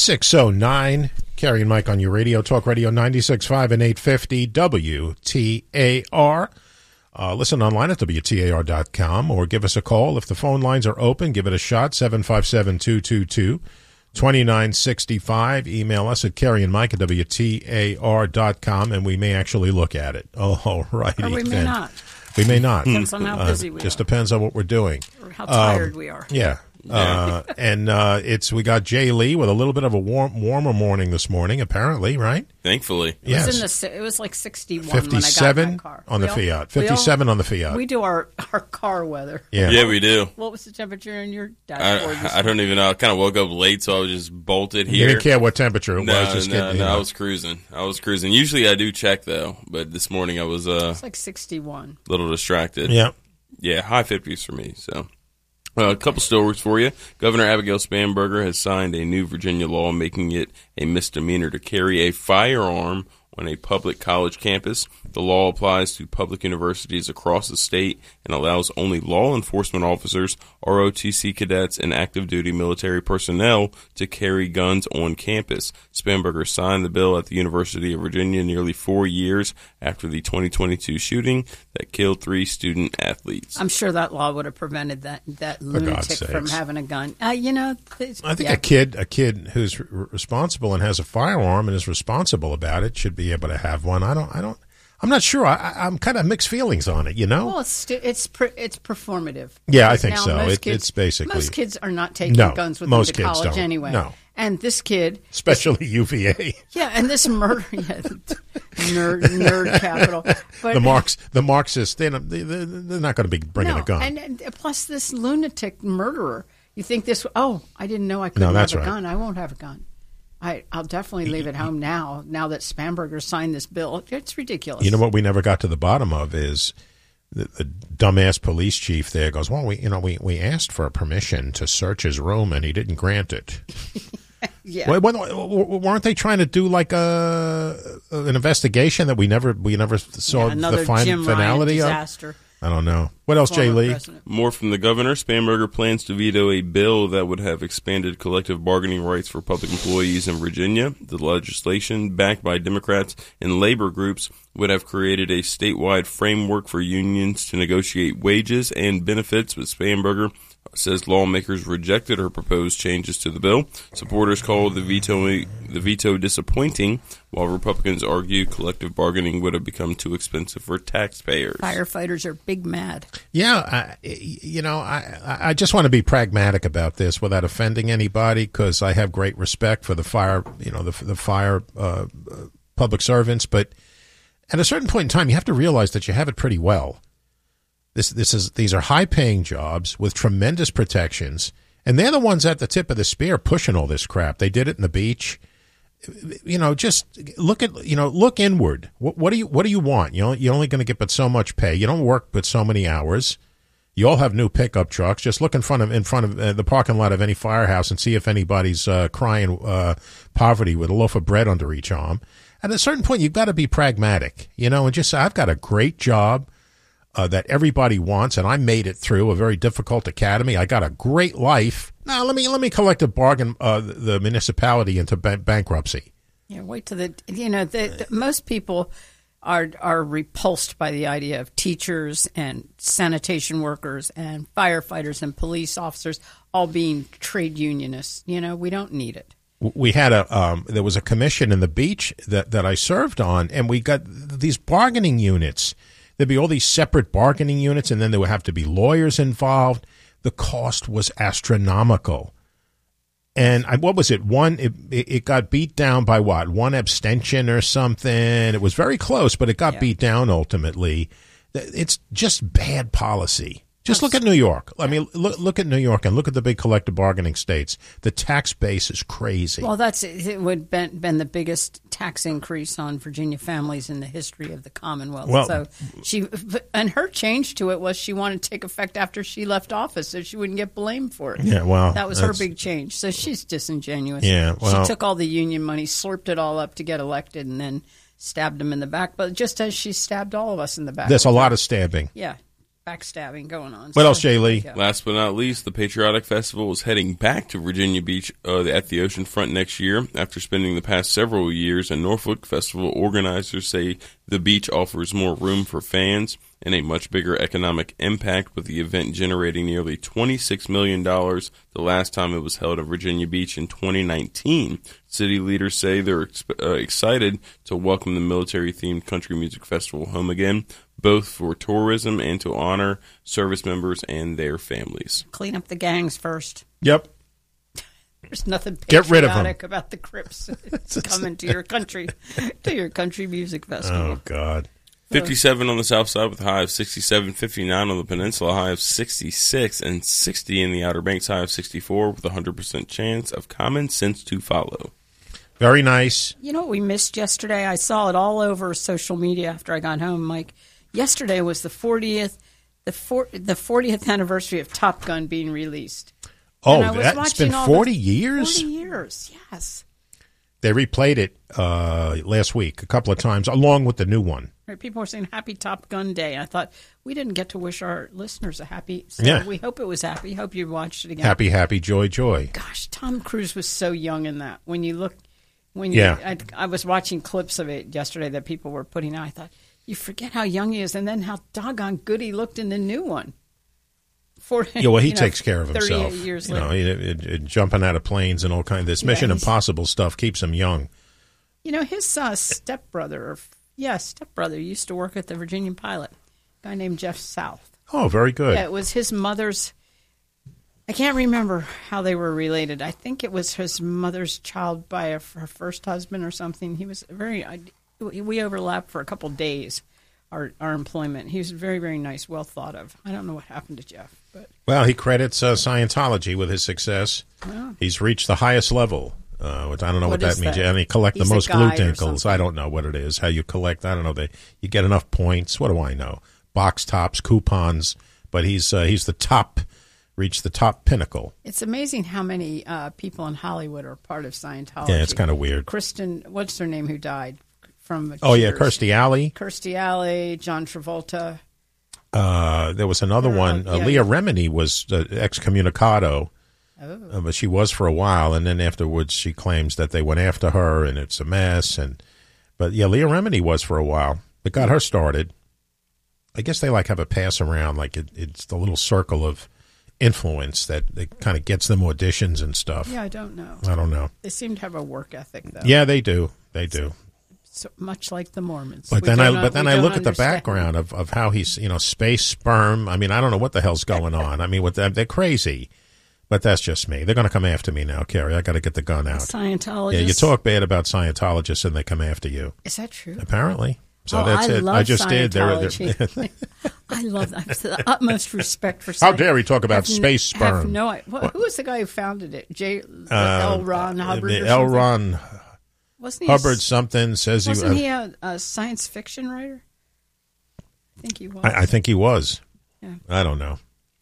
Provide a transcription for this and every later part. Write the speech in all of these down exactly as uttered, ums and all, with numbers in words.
six oh nine, Carrie and Mike on your radio, Talk Radio ninety-six point five and eight fifty W T A R. Uh, listen online at W T A R dot com or give us a call. If the phone lines are open, give it a shot, seven five seven, two two two, two nine six five. Email us at Carrie and Mike at W T A R dot com, and we may actually look at it. Oh, all righty. Or we may then. not. We may not. Depends on how busy we uh, Just are. depends on what we're doing. Or how tired um, we are. Yeah. Uh, and uh, it's we got Jay Lee with a little bit of a warm, warmer morning this morning, apparently, right? Thankfully. It Yes. was, in the, it was like sixty-one fifty-seven when I got in that car. on the We all- Fiat. we all- fifty-seven on the Fiat. We do our, our car weather. Yeah. Yeah, we do. What was the temperature in your dashboard? this I, I don't even know. I kind of woke up late, so I was just bolted here. You didn't care what temperature it No, was. Just no, getting, no. you know. I was cruising. I was cruising. Usually I do check, though, but this morning I was uh, It's like sixty-one. a little distracted. Yeah. Yeah, high fifties for me. So, uh, a couple stories for you. Governor Abigail Spanberger has signed a new Virginia law making it a misdemeanor to carry a firearm on a public college campus. The law applies to public universities across the state and allows only law enforcement officers, R O T C cadets, and active duty military personnel to carry guns on campus. Spanberger signed the bill at the University of Virginia nearly four years after the twenty twenty-two shooting that killed three student athletes. I'm sure that law would have prevented that, that God's lunatic from sakes. having a gun. Uh, you know, it's- I think yeah. a kid, a kid who's r- responsible and has a firearm and is responsible about it should be able to have one. I don't. I don't. I'm not sure. I, I, I'm kind of mixed feelings on it. You know. Well, it's stu- it's per, it's performative. Yeah, I think Now, so. most It- kids- it's basically- most kids are not taking No, guns with most them to kids college don't. anyway. No. And this kid, Especially U V A. yeah, and this murder, yeah, nerd nerd capital. But The Marx, the Marxists, they're not, they, they're they're not going to be bringing no, a gun. and, and plus this lunatic murderer. You think this? Oh, I didn't know I couldn't No, that's have a right. gun. I won't have a gun. I, I'll definitely leave it home now. Now that Spanberger signed this bill, it's ridiculous. You know what we never got to the bottom of is the, the dumbass police chief there goes, well, we you know we, we asked for permission to search his room and he didn't grant it. Yeah. Well, well, weren't they trying to do like a an investigation that we never we never saw Yeah, another the fin- Jim Ryan finality of? disaster. I don't know. What else, Jay Former Lee? president. More from the governor. Spanberger plans to veto a bill that would have expanded collective bargaining rights for public employees in Virginia. The legislation, backed by Democrats and labor groups, would have created a statewide framework for unions to negotiate wages and benefits, but Spanberger says lawmakers rejected her proposed changes to the bill. Supporters call the veto the veto disappointing, while Republicans argue collective bargaining would have become too expensive for taxpayers. Firefighters are big mad. Yeah, I, you know, I I just want to be pragmatic about this without offending anybody because I have great respect for the fire, you know, the the fire uh, public servants, but at a certain point in time, you have to realize that you have it pretty well. This this is these are high paying jobs with tremendous protections, and they're the ones at the tip of the spear pushing all this crap. They did it in the beach. You know, just look at you know look inward. What, what do you what do you want? You know, you're only going to get but so much pay. You don't work but so many hours. You all have new pickup trucks. Just look in front of in front of uh, the parking lot of any firehouse and see if anybody's uh, crying uh, poverty with a loaf of bread under each arm. At a certain point, you've got to be pragmatic, you know, and just say, I've got a great job uh, that everybody wants, and I made it through a very difficult academy. I got a great life. Now, let me let me collect a bargain uh, the municipality into ba- bankruptcy. Yeah, wait till the you know the, the, most people are are repulsed by the idea of teachers and sanitation workers and firefighters and police officers all being trade unionists. You know, we don't need it. We had a um, there was a commission in the beach that, that I served on, and we got these bargaining units. There'd be all these separate bargaining units, and then there would have to be lawyers involved. The cost was astronomical. And I, what was it? One, it, it got beat down by what? One abstention or something. It was very close, but it got Yeah. beat down ultimately. It's just bad policy. Just look at New York. I mean, look look at New York and look at the big collective bargaining states. The tax base is crazy. Well, that's it would been been the biggest tax increase on Virginia families in the history of the Commonwealth. Well- so she and her change to it was she wanted to take effect after she left office, so she wouldn't get blamed for it. Yeah, well, that was her that's- big change. So she's disingenuous. Yeah, well- she took all the union money, slurped it all up to get elected, and then stabbed him in the back. But just as she stabbed all of us in the back. There's a with lot her- of stabbing. Yeah. backstabbing going on. What So, else, Jay Lee? yeah. Last but not least, the Patriotic Festival is heading back to Virginia Beach uh, at the ocean front next year. After spending the past several years in Norfolk, festival organizers say the beach offers more room for fans and a much bigger economic impact, with the event generating nearly twenty-six million dollars the last time it was held at Virginia Beach in twenty nineteen. City leaders say they're exp- uh, excited to welcome the military-themed country music festival home again, both for tourism and to honor service members and their families. Clean up the gangs first. Yep. There's nothing Get rid of 'em. patriotic about the Crips coming to your country, to your country music festival. Oh, God. fifty-seven on the south side with a high of sixty-seven, fifty-nine on the peninsula, high of sixty-six, and sixty in the Outer Banks, high of sixty-four, with a one hundred percent chance of common sense to follow. Very nice. You know what we missed yesterday? I saw it all over social media after I got home, Mike. Yesterday was the fortieth, the for, the fortieth anniversary of Top Gun being released. Oh, And I was that's watching been all forty the- years? Forty years, yes. They replayed it uh, last week a couple of times, along with the new one. Right, people were saying Happy Top Gun Day. I thought we didn't get to wish our listeners a happy. So Yeah. we hope it was happy. Hope you watched it again. Happy, happy, joy, joy. Gosh, Tom Cruise was so young in that. When you look, when Yeah. you, I, I was watching clips of it yesterday that people were putting out. I thought, you forget how young he is, and then how doggone good he looked in the new one. For, Yeah, well, he you know, takes care of thirty-eight himself. years you later. know, he, it, it, jumping out of planes and all kinds of this Yeah, Mission he's- Impossible stuff keeps him young. You know, his uh, stepbrother, or yeah, stepbrother used to work at the Virginia Pilot. A guy named Jeff South. Oh, very good. Yeah, it was his mother's. I can't remember how they were related. I think it was his mother's child by a, her first husband or something. He was very. I, we overlapped for a couple days, our our employment. He was very very nice, well thought of. I don't know what happened to Jeff, but Well, he credits uh, Scientology with his success. Wow. He's reached the highest level. Uh, which I don't know what, What that is means. that? And he collect He's the a most glue guide or tinkles. something. I don't know what it is. How you collect? I don't know. They you get enough points. What do I know? Box tops, coupons. But he's uh, he's the top. Reached the top pinnacle. it's amazing how many uh, people in Hollywood are part of Scientology. Yeah, it's kind of weird. Kristen, what's her name? Who died from? Oh yeah, Cheers. Kirstie Alley. Kirstie Alley, John Travolta. Uh, there was another Uh, one. Uh, yeah. Leah Remini was uh, excommunicado, Oh. uh, but she was for a while, and then afterwards she claims that they went after her, and it's a mess. And but yeah, Leah Remini was for a while. It got her started. I guess they like have a pass around, like it, it's the little circle of influence that, that kind of gets them auditions and stuff. Yeah, I don't know. I don't know. They seem to have a work ethic, though. Yeah, they do. They do. So much like the Mormons. But We then I don't- but then we I don't look at the understand. background of, of how he's, you know, space sperm. I mean, I don't know what the hell's going on. I mean, with them, they're crazy. But that's just me. They're going to come after me now, Carrie. I got to get the gun out. Scientologists. Yeah, you talk bad about Scientologists and they come after you. Is that true? Apparently. So Oh, that's I it. love I just did. They're, they're, Scientology. I love that. I have the utmost respect for. How Scientology. dare he talk about Have n- space Have sperm? no. What, who was the guy who founded it? J. Uh, L. Ron Hubbard. the or L. something? Ron Wasn't he a Hubbard s- something says Wasn't he. he a, a science fiction writer? I think he was. I, I think he was. Yeah. I don't know.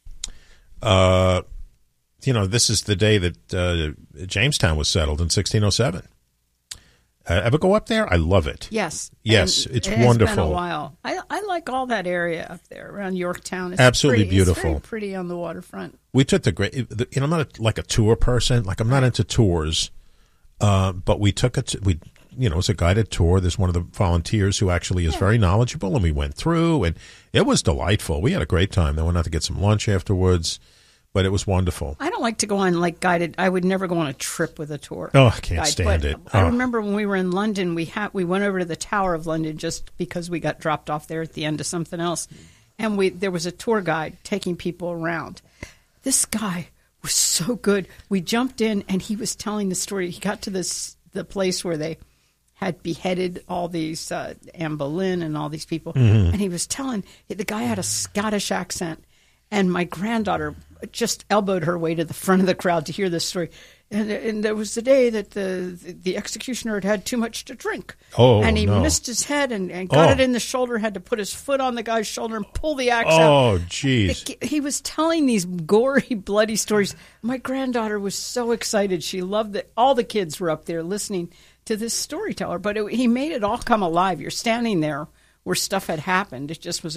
Uh, you know, this is the day that uh, Jamestown was settled in sixteen oh seven. Uh, ever go up there? I love it. Yes. Yes, And it's it has wonderful. Been a while. I, I like all that area up there around Yorktown. It's Absolutely pretty, It's beautiful. very pretty on the waterfront. We took the great. You know, I'm not a, like a tour person. Like I'm not into tours, uh, but we took it. We, you know, it's a guided tour. There's one of the volunteers who actually is very knowledgeable, and we went through, and it was delightful. We had a great time. Then went out to get some lunch afterwards, but it was wonderful. I don't like to go on like guided. I would never go on a trip with a tour. Oh, I can't guide, stand but it. I Oh. remember when we were in London, we had we went over to the Tower of London just because we got dropped off there at the end of something else, and we there was a tour guide taking people around. This guy was so good. We jumped in, and he was telling the story. He got to this the place where they had beheaded all these uh, Anne Boleyn and all these people, Mm-hmm. and he was telling the guy had a Scottish accent, and my granddaughter just elbowed her way to the front of the crowd to hear this story. And, and there was the day that the the executioner had had too much to drink. Oh, and he no. missed his head and, and got Oh. it in the shoulder, had to put his foot on the guy's shoulder and pull the axe out. Oh, jeez. He- He was telling these gory, bloody stories. My granddaughter was so excited. She loved it. All the kids were up there listening to this storyteller, but it, he made it all come alive. You're standing there where stuff had happened. It just was a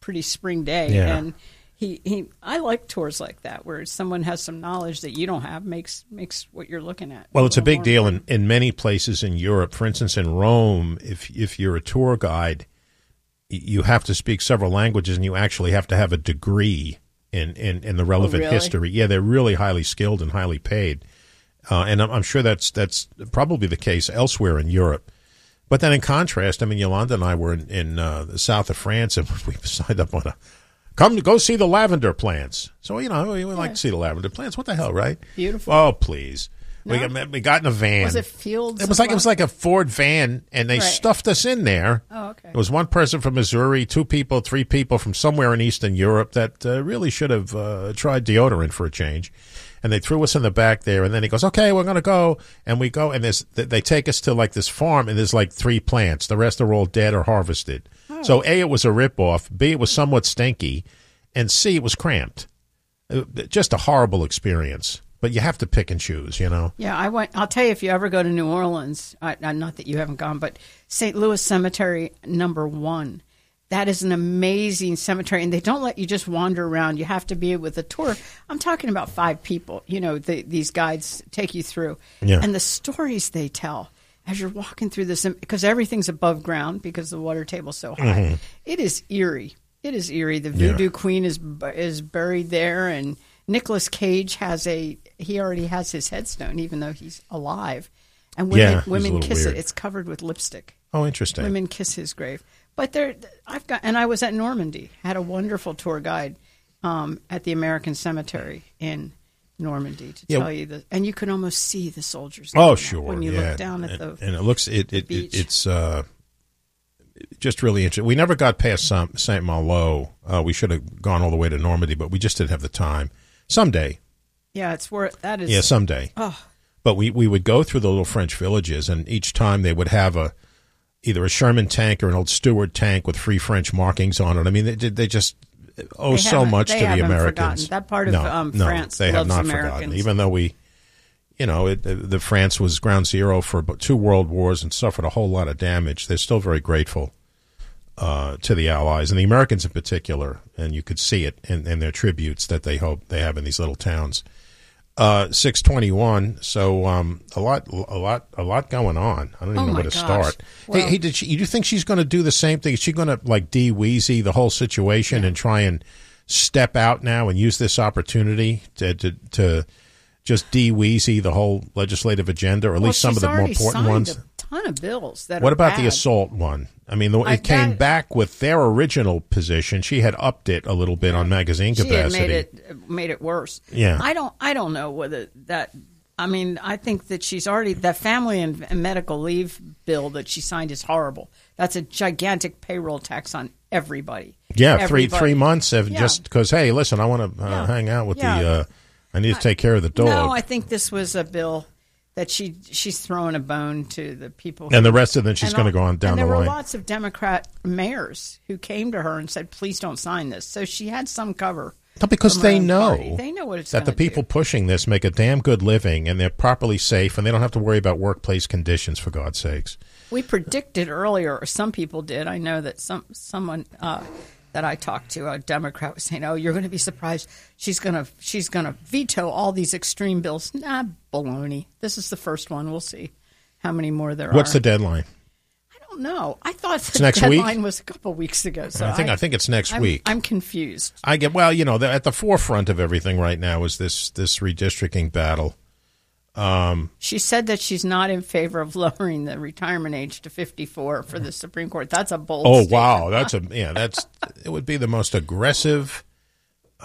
pretty spring day. Yeah. And he, he, I like tours like that where someone has some knowledge that you don't have, makes makes what you're looking at. Well, it's a big more deal fun. in, in many places in Europe. For instance, in Rome, if if you're a tour guide, y- you have to speak several languages, and you actually have to have a degree in, in, in the relevant really? history. Yeah, they're really highly skilled and highly paid. Uh, and I'm, I'm sure that's that's probably the case elsewhere in Europe. But then in contrast, I mean, Yolanda and I were in, in uh, the south of France, and we signed up on a, come to go see the lavender plants. So, you know, we, we like to see the lavender plants. What the hell, right? Beautiful. Oh, please. No? We, got, we got in a van. Was it Fields? It was like it was like a Ford van, and they Right. stuffed us in there. Oh, okay. It was one person from Missouri, two people, three people from somewhere in Eastern Europe that uh, really should have uh, tried deodorant for a change. And they threw us in the back there, and then he goes, "Okay, we're going to go." And we go, and there's, they take us to like this farm, and there's like three plants. The rest are all dead or harvested. Oh. So A, it was a ripoff. B, it was somewhat stinky, and C, it was cramped. Uh, Just a horrible experience. But you have to pick and choose, you know. Yeah, I went. I'll tell you, if you ever go to New Orleans, I, I, not that you haven't gone, but Saint Louis Cemetery number one, that is an amazing cemetery, and they don't let you just wander around. You have to be with a tour. I'm talking about five people. You know, the, these guides take you through, Yeah. and the stories they tell as you're walking through this, because everything's above ground because the water table's so high. Mm-hmm. It is eerie. It is eerie. The Voodoo Yeah. Queen is is buried there, and Nicolas Cage has a. He already has his headstone, even though he's alive. And women, Yeah, he's a women little kiss weird. it. It's covered with lipstick. Oh, interesting. Women kiss his grave. But there, I've got, and I was at Normandy. Had a wonderful tour guide um, at the American Cemetery in Normandy to Yeah. tell you the, and you can almost see the soldiers. Oh, laying sure. out when you yeah. look down at and, the. and it looks it, it, it beach. it's uh, just really interesting. We never got past Saint Malo. Uh, we should have gone all the way to Normandy, but we just didn't have the time. Someday, Yeah, it's where that is. yeah, someday. Oh, But we, we would go through the little French villages, and each time they would have a either a Sherman tank or an old Stewart tank with Free French markings on it. I mean, they they just owe They so haven't- much they to the haven't Americans. forgotten. That part of, no, um, no, France they have loves not Americans. forgotten. Even though we, you know, it, the, the France was ground zero for about two world wars and suffered a whole lot of damage. They're still very grateful uh, to the Allies and the Americans in particular, and you could see it in, in their tributes that they hope they have in these little towns. Uh, six twenty-one. So um, a lot, a lot, a lot going on. I don't even Oh know my where to gosh. start. Well- hey, hey, did she? You think she's going to do the same thing? Is she going to like de-Weezy the whole situation and try and step out now and use this opportunity to to, to just de-Weezy the whole legislative agenda, or at well, least some of she's the more already important signed ones? A ton of bills that What are about the bad. assault one? I mean, the, it I- came that- back with their original position. She had upped it a little bit on magazine She had capacity. made it made it worse. Yeah. I don't I don't know whether that. I mean, I think that she's already that family and, and medical leave bill that she signed is horrible. That's a gigantic payroll tax on everybody. Yeah, Everybody. three three months of Yeah. just because. Hey, listen, I want to uh, Yeah. hang out with Yeah. the. Uh, I need to take care of the dog. No, I think this was a bill that she she's throwing a bone to the people. and the rest of them, she's and going to all- go on down and the there line. were lots of Democrat mayors who came to her and said, "Please don't sign this." So she had some cover. No, because from her they own know party. They know what it's that the gonna do. people pushing this make a damn good living, and they're properly safe, and they don't have to worry about workplace conditions. For God's sakes. We predicted earlier, or some people did. I know that some someone uh, that I talked to, a Democrat, was saying, "Oh, you're going to be surprised. She's going to she's going to veto all these extreme bills." Nah, baloney. This is the first one. We'll see how many more there What's are. the deadline? I don't know. I thought the next week? deadline was a couple weeks ago. So I think I think it's next I'm, week. I'm confused. I get well, you know, the, at the forefront of everything right now is this this redistricting battle. She said that she's not in favor of lowering the retirement age to fifty-four for the Supreme Court. That's a bold Oh statement. wow, that's a yeah, that's it would be the most aggressive